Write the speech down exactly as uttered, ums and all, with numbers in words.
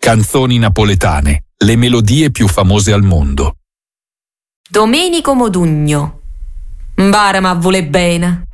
Canzoni napoletane, le melodie più famose al mondo. Domenico Modugno. Mbara ma vuole bene.